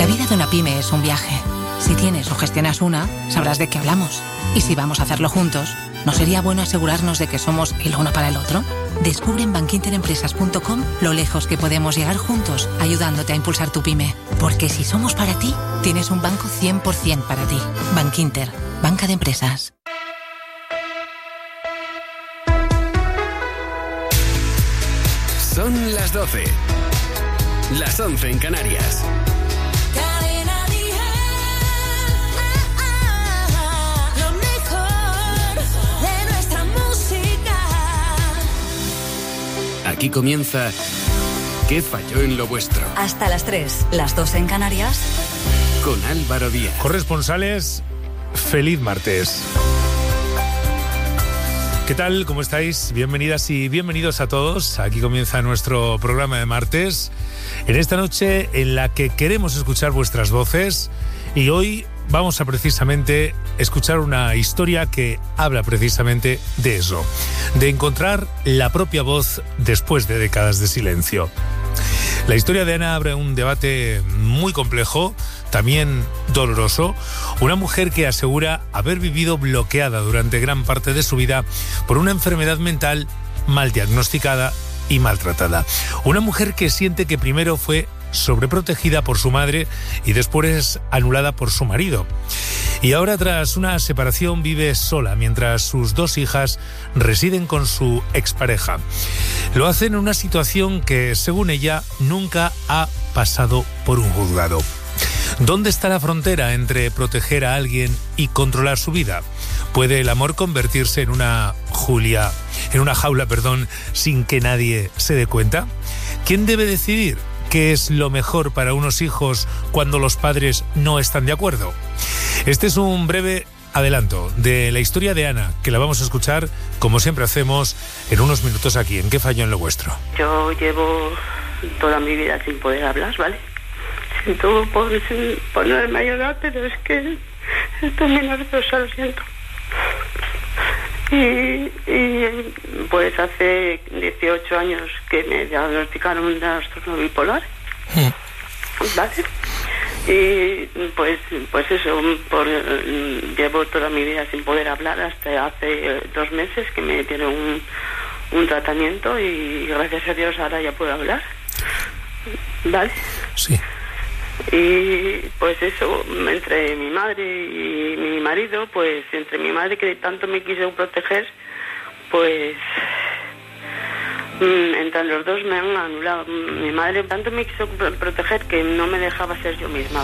vida de una pyme es un viaje. Si tienes o gestionas una, sabrás de qué hablamos. Y si vamos a hacerlo juntos, ¿no sería bueno asegurarnos de que somos el uno para el otro? Descubre en bankinterempresas.com lo lejos que podemos llegar juntos, ayudándote a impulsar tu pyme. Porque si somos para ti, tienes un banco 100% para ti. Bankinter, banca de empresas. Son las 12. Las 11 en Canarias. Lo mejor de nuestra música. Aquí comienza ¿Qué falló en lo vuestro? Hasta las 3, las 2 en Canarias. Con Álvaro Díaz. Corresponsales, feliz martes. ¿Qué tal? ¿Cómo estáis? Bienvenidas y bienvenidos a todos. Aquí comienza nuestro programa de martes, en esta noche en la que queremos escuchar vuestras voces, y hoy vamos a precisamente escuchar una historia que habla precisamente de eso, de encontrar la propia voz después de décadas de silencio. La historia de Ana abre un debate muy complejo, también doloroso. Una mujer que asegura haber vivido bloqueada durante gran parte de su vida por una enfermedad mental mal diagnosticada y maltratada. Una mujer que siente que primero fue sobreprotegida por su madre y después anulada por su marido. Y ahora, tras una separación, vive sola mientras sus dos hijas residen con su expareja. Lo hace en una situación que, según ella, nunca ha pasado por un juzgado. ¿Dónde está la frontera entre proteger a alguien y controlar su vida? ¿Puede el amor convertirse en una jaula, sin que nadie se dé cuenta? ¿Quién debe decidir qué es lo mejor para unos hijos cuando los padres no están de acuerdo? Este es un breve adelanto de la historia de Ana, que la vamos a escuchar, como siempre hacemos, en unos minutos aquí, en ¿Qué falló en lo vuestro? Yo llevo toda mi vida sin poder hablar, ¿vale? Siento ponerme a llorar, pero es que estoy muy nerviosa, lo siento. Y pues hace 18 años que me diagnosticaron un trastorno bipolar, ¿vale? Y pues eso, llevo toda mi vida sin poder hablar hasta hace 2 meses que me dieron un tratamiento y gracias a Dios ahora ya puedo hablar, ¿vale? Sí. Y pues eso, entre mi madre y mi marido, pues entre mi madre, que tanto me quiso proteger, pues entre los dos me han anulado. Mi madre tanto me quiso proteger que no me dejaba ser yo misma.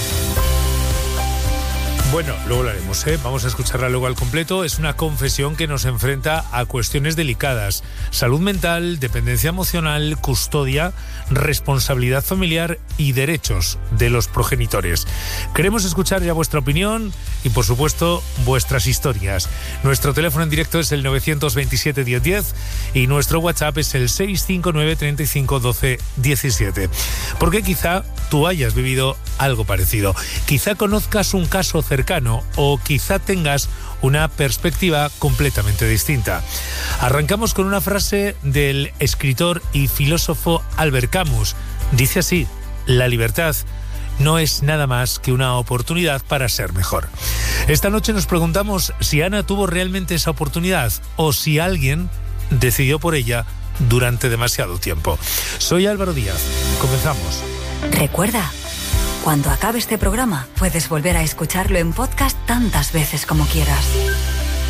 Bueno, luego lo haremos, ¿eh? Vamos a escucharla luego al completo. Es una confesión que nos enfrenta a cuestiones delicadas: salud mental, dependencia emocional, custodia, responsabilidad familiar y derechos de los progenitores. Queremos escuchar ya vuestra opinión y, por supuesto, vuestras historias. Nuestro teléfono en directo es el 927 1010 y nuestro WhatsApp es el 659 35 12 17. Porque quizá tú hayas vivido algo parecido. Quizá conozcas un caso cercano o quizá tengas una perspectiva completamente distinta. Arrancamos con una frase del escritor y filósofo Albert Camus. Dice así: la libertad no es nada más que una oportunidad para ser mejor. Esta noche nos preguntamos si Ana tuvo realmente esa oportunidad o si alguien decidió por ella durante demasiado tiempo. Soy Álvaro Díaz. Comenzamos. Recuerda, cuando acabe este programa, puedes volver a escucharlo en podcast tantas veces como quieras.